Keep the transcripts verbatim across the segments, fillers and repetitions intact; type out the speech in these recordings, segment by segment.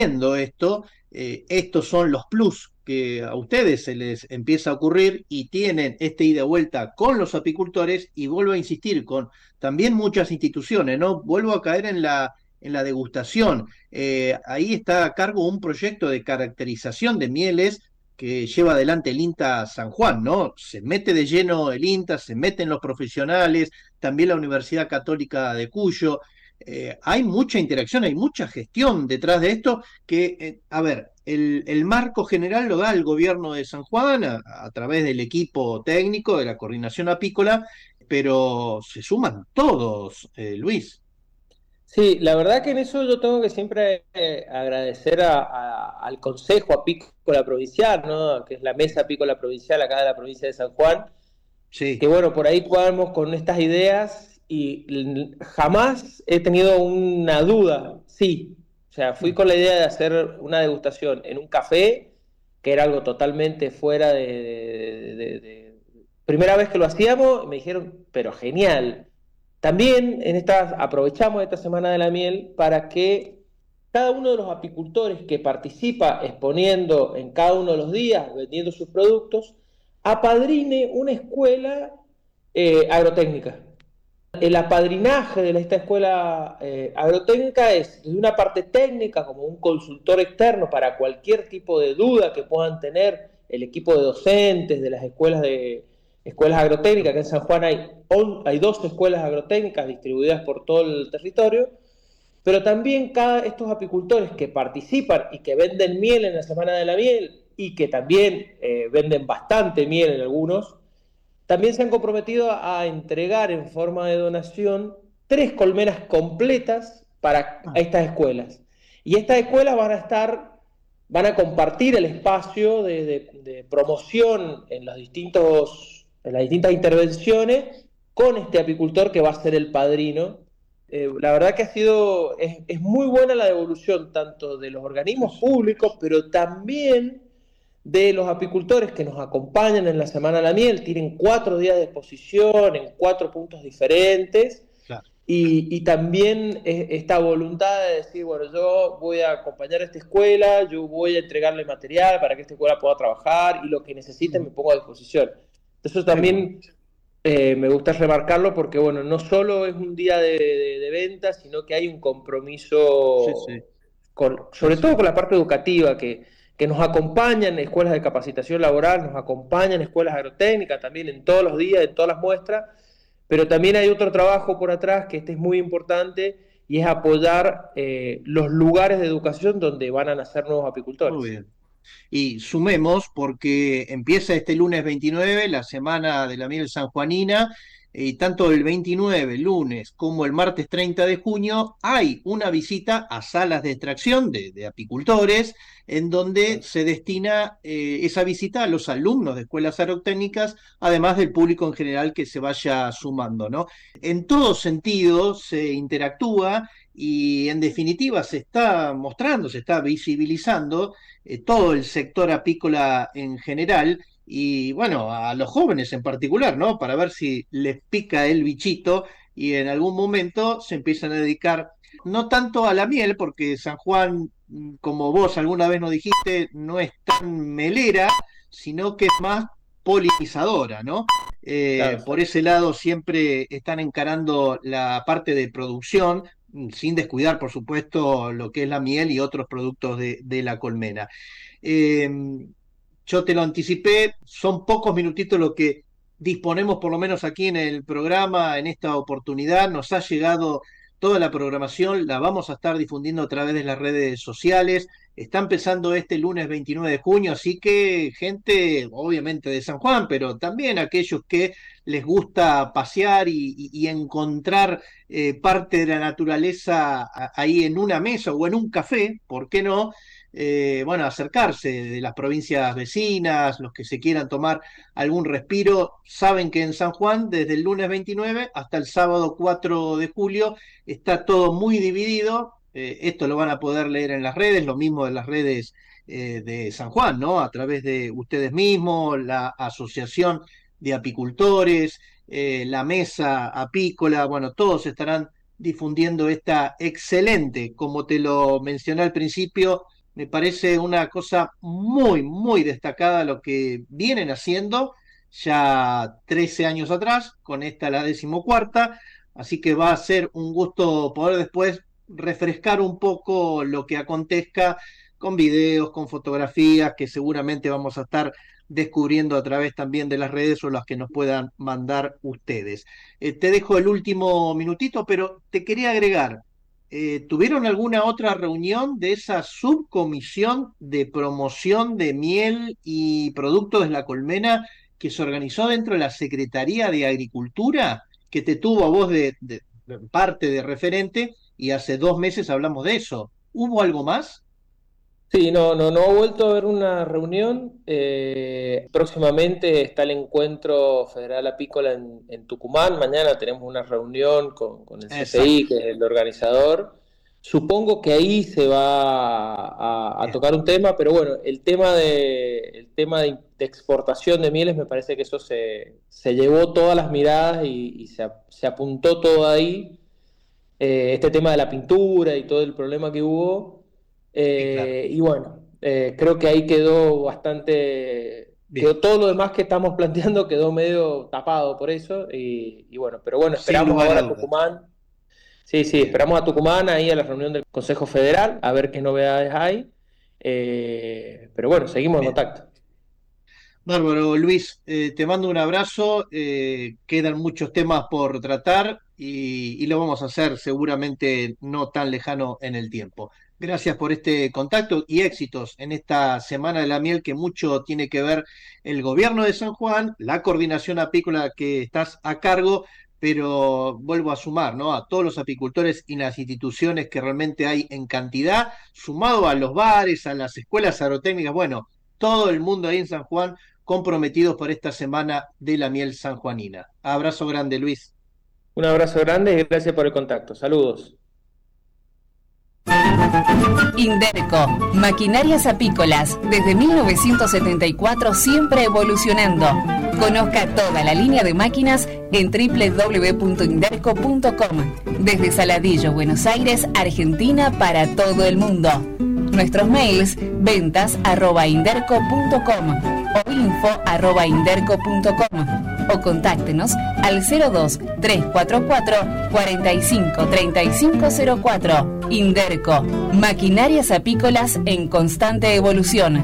viendo esto, eh, estos son los plus que a ustedes se les empieza a ocurrir y tienen este ida y vuelta con los apicultores y vuelvo a insistir con también muchas instituciones, ¿no? Vuelvo a caer en la, en la degustación. Eh, ahí está a cargo un proyecto de caracterización de mieles que lleva adelante el INTA San Juan, ¿no? Se mete de lleno el INTA, se meten los profesionales, también la Universidad Católica de Cuyo. Eh, hay mucha interacción, hay mucha gestión detrás de esto que, eh, a ver, el, el, marco general lo da el gobierno de San Juan a, a, través del equipo técnico, de la coordinación apícola, pero se suman todos, eh, Luis. Sí, la verdad que en eso yo tengo que siempre eh, agradecer a- a- al Consejo Apícola Provincial, ¿no? Que es la Mesa Apícola Provincial acá de la provincia de San Juan, que Sí, bueno, por ahí jugamos con estas ideas y l- jamás he tenido una duda, sí. O sea, fui con la idea de hacer una degustación en un café, que era algo totalmente fuera de... de- de- de- Primera vez que lo hacíamos, me dijeron, pero genial. También en estas, aprovechamos esta Semana de la Miel para que cada uno de los apicultores que participa exponiendo en cada uno de los días, vendiendo sus productos, apadrine una escuela eh, agrotécnica. El apadrinaje de esta escuela eh, agrotécnica es de una parte técnica, como un consultor externo para cualquier tipo de duda que puedan tener el equipo de docentes de las escuelas de escuelas agrotécnicas, que en San Juan hay, hay dos escuelas agrotécnicas distribuidas por todo el territorio, pero también cada estos apicultores que participan y que venden miel en la Semana de la Miel y que también eh, venden bastante miel en algunos, también se han comprometido a entregar en forma de donación tres colmenas completas para ah, estas escuelas. Y estas escuelas van a estar, van a compartir el espacio de, de, de promoción en, los distintos, en las distintas intervenciones con este apicultor que va a ser el padrino. Eh, la verdad que ha sido, es, es muy buena la devolución tanto de los sí, organismos sí, públicos, pero también de los apicultores que nos acompañan en la Semana de la Miel. Tienen cuatro días de exposición en cuatro puntos diferentes claro. y, y también es, esta voluntad de decir, bueno, yo voy a acompañar a esta escuela, yo voy a entregarle material para que esta escuela pueda trabajar y lo que necesiten me Mm, pongo a disposición. Eso qué bueno. también eh, me gusta remarcarlo porque, bueno, no solo es un día de, de, de venta, sino que hay un Sí, sí, compromiso, con, sí, sobre todo sí. con la parte educativa, que, que nos acompañan en escuelas de capacitación laboral, nos acompañan en escuelas agrotécnicas también en todos los días, en todas las muestras, pero también hay otro trabajo por atrás que este es muy importante y es apoyar eh, los lugares de educación donde van a nacer nuevos Muy apicultores. bien. Y sumemos porque empieza este lunes veintinueve, la semana de la miel sanjuanina, y tanto el veintinueve, lunes, como el martes treinta de junio, hay una visita a salas de extracción de, de apicultores, en donde se destina eh, esa visita a los alumnos de escuelas agrotécnicas, además del público en general que se vaya sumando, ¿no? En todo sentido se interactúa y en definitiva se está mostrando, se está visibilizando eh, todo el sector apícola en general y bueno, a los jóvenes en particular, ¿no? Para ver si les pica el bichito y en algún momento se empiezan a dedicar no tanto a la miel, porque San Juan, mm, como vos alguna vez nos dijiste, no es tan melera, sino que es más polinizadora, ¿no? Eh, Claro. por ese lado siempre están encarando la parte de producción, mm, sin descuidar, por supuesto, lo que es la miel y otros productos de, de la colmena. Eh, yo te lo anticipé, son pocos minutitos lo que disponemos, por lo menos aquí en el programa, en esta oportunidad. Nos ha llegado toda la programación, la vamos a estar difundiendo a través de las redes sociales. Está empezando este lunes veintinueve de junio, así que gente, obviamente de San Juan, pero también aquellos que les gusta pasear y, y- y encontrar eh, parte de la naturaleza a- ahí en una mesa o en un café, ¿por qué no? Eh, bueno, acercarse de las provincias vecinas, los que se quieran tomar algún respiro, saben que en San Juan, desde el lunes veintinueve hasta el sábado cuatro de julio, está todo muy dividido. Eh, esto lo van a poder leer en las redes, lo mismo de las redes eh, de San Juan, ¿no? A través de ustedes mismos, la Asociación de Apicultores, eh, la Mesa Apícola, bueno, todos estarán difundiendo esta excelente, como te lo mencioné al principio, me parece una cosa muy, muy destacada lo que vienen haciendo ya trece años atrás, con esta la decimocuarta, así que va a ser un gusto poder después refrescar un poco lo que acontezca con videos, con fotografías, que seguramente vamos a estar descubriendo a través también de las redes o las que nos puedan mandar ustedes. Eh, te dejo el último minutito, pero te quería agregar, eh, ¿tuvieron alguna otra reunión de esa subcomisión de promoción de miel y productos de la colmena que se organizó dentro de la Secretaría de Agricultura, que te tuvo a vos de, de- de parte de referente y hace dos meses hablamos de eso? ¿Hubo algo más? Sí, no, no, no ha vuelto a haber una reunión. Eh, próximamente está el encuentro federal apícola en, en Tucumán. Mañana tenemos una reunión con, con el C F I, Exacto. que es el organizador. Supongo que ahí se va a, a Bien, tocar un tema, pero bueno, el tema de, el tema de, de exportación de mieles, me parece que eso se, se llevó todas las miradas y, y se, se apuntó todo ahí. Eh, este tema de la pintura y todo el problema que hubo. sí, claro. Eh, y bueno, eh, creo que ahí quedó bastante, Bien, quedó todo lo demás que estamos planteando quedó medio tapado por eso. Y, y bueno, pero bueno, sin esperamos lugar a ahora a dudas. Tucumán. Sí, sí, Bien, esperamos a Tucumán ahí a la reunión del Consejo Federal, a ver qué novedades hay. Eh, pero bueno, seguimos en bien. contacto. Bárbaro, Luis, eh, te mando un abrazo. Eh, quedan muchos temas por tratar y, y lo vamos a hacer seguramente no tan lejano en el tiempo. Gracias por este contacto y éxitos en esta Semana de la Miel que mucho tiene que ver el gobierno de San Juan, la coordinación apícola que estás a cargo, pero vuelvo a sumar, ¿no? A todos los apicultores y las instituciones que realmente hay en cantidad, sumado a los bares, a las escuelas agrotécnicas, bueno, todo el mundo ahí en San Juan comprometidos por esta semana de la miel sanjuanina. Abrazo grande, Luis. Un abrazo grande y gracias por el contacto. Saludos. Inderco, maquinarias apícolas, desde mil novecientos setenta y cuatro siempre evolucionando. Conozca toda la línea de máquinas en doble u doble u doble u punto inderco punto com. Desde Saladillo, Buenos Aires, Argentina, para todo el mundo. Nuestros mails, ventas arroba inderco punto com o info arroba inderco punto com o contáctenos al cero dos, tres cuatro cuatro, cuatro cinco, tres cinco cero cuatro. Inderco, maquinarias apícolas en constante evolución.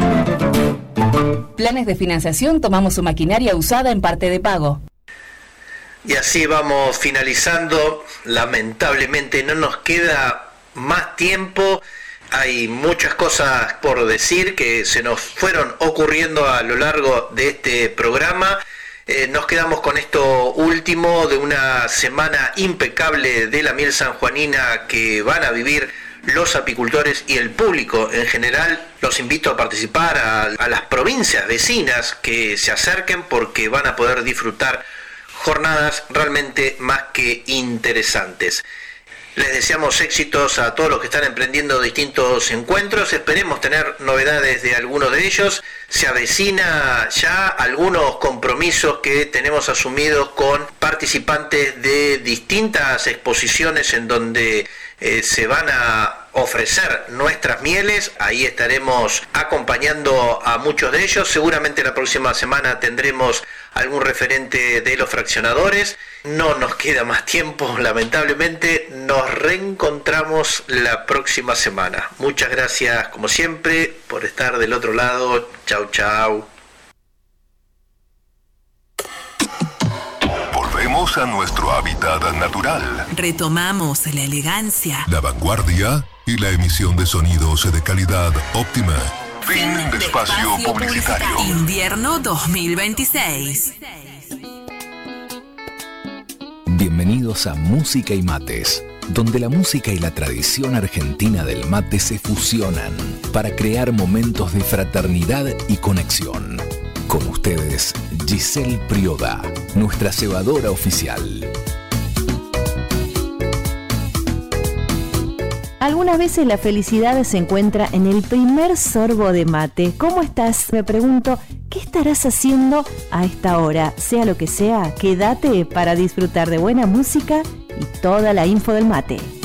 Planes de financiación, tomamos su maquinaria usada en parte de pago. Y así vamos finalizando. Lamentablemente no nos queda más tiempo. Hay muchas cosas por decir que se nos fueron ocurriendo a lo largo de este programa. Eh, nos quedamos con esto último de una semana impecable de la miel sanjuanina que van a vivir los apicultores y el público en general. Los invito a participar a, a las provincias vecinas que se acerquen porque van a poder disfrutar jornadas realmente más que interesantes. Les deseamos éxitos a todos los que están emprendiendo distintos encuentros. Esperemos tener novedades de algunos de ellos. Se avecina ya algunos compromisos que tenemos asumidos con participantes de distintas exposiciones en donde eh, se van a ofrecer nuestras mieles. Ahí estaremos acompañando a muchos de ellos. Seguramente la próxima semana tendremos algún referente de los fraccionadores. No nos queda más tiempo, lamentablemente. Nos reencontramos la próxima semana. Muchas gracias, como siempre, por estar del otro lado. Chau, chau. Volvemos a nuestro hábitat natural. Retomamos la elegancia, La vanguardia y la emisión de sonidos de calidad óptima. Fin de espacio publicitario. Invierno dos mil veintiséis. Bienvenidos a Música y Mates, donde la música y la tradición argentina del mate se fusionan para crear momentos de fraternidad y conexión. Con ustedes, Giselle Prioda, nuestra cebadora oficial. Algunas veces la felicidad se encuentra en el primer sorbo de mate. ¿Cómo estás? Me pregunto, ¿qué estarás haciendo a esta hora? Sea lo que sea, quédate para disfrutar de buena música y toda la info del mate.